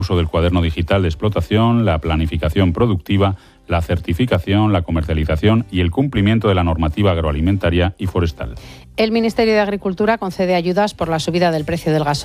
uso del cuaderno digital de explotación, la planificación productiva, la certificación, la comercialización y el cumplimiento de la normativa agroalimentaria y forestal. El Ministerio de Agricultura concede ayudas por la subida del precio del gas